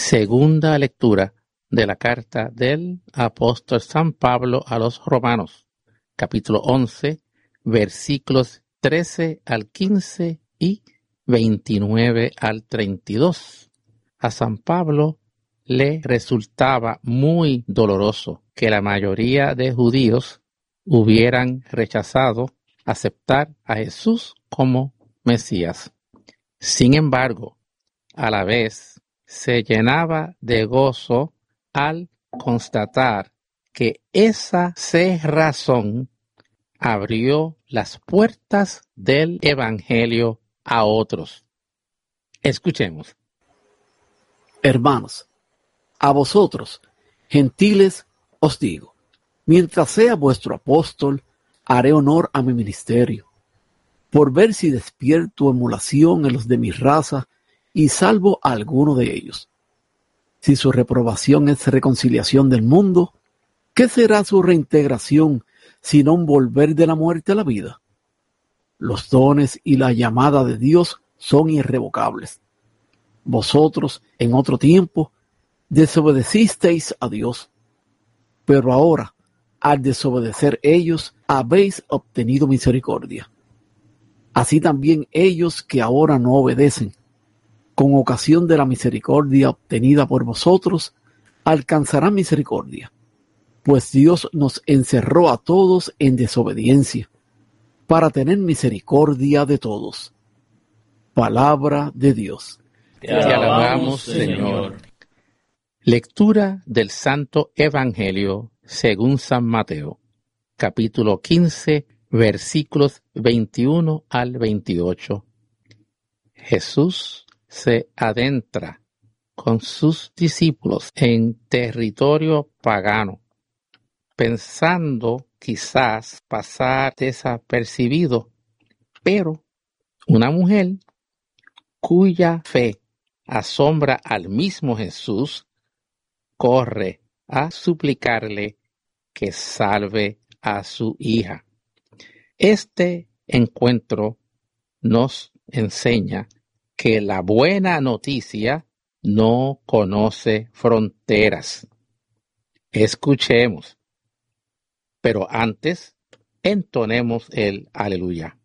Segunda lectura de la carta del apóstol San Pablo a los Romanos, capítulo 11, versículos 13 al 15 y 29 al 32. A San Pablo le resultaba muy doloroso que la mayoría de judíos hubieran rechazado aceptar a Jesús como Mesías. Sin embargo, a la vez se llenaba de gozo al constatar que esa cerrazón abrió las puertas del Evangelio a otros. Escuchemos. Hermanos, a vosotros, gentiles, os digo, mientras sea vuestro apóstol, haré honor a mi ministerio, por ver si despierto emulación en los de mi raza y salvo a alguno de ellos. Si su reprobación es reconciliación del mundo, ¿qué será su reintegración sino un volver de la muerte a la vida? Los dones y la llamada de Dios son irrevocables. Vosotros, en otro tiempo, desobedecisteis a Dios, pero ahora, al desobedecer ellos, habéis obtenido misericordia. Así también ellos que ahora no obedecen, con ocasión de la misericordia obtenida por vosotros, alcanzarán misericordia, pues Dios nos encerró a todos en desobediencia, para tener misericordia de todos. Palabra de Dios. Te alabamos, Señor. Lectura del Santo Evangelio según San Mateo, capítulo 15, versículos 21 al 28. Jesús se adentra con sus discípulos en territorio pagano, pensando quizás pasar desapercibido, pero una mujer cuya fe asombra al mismo Jesús corre a suplicarle que salve a su hija. Este encuentro nos enseña que la buena noticia no conoce fronteras. Escuchemos, pero antes entonemos el aleluya.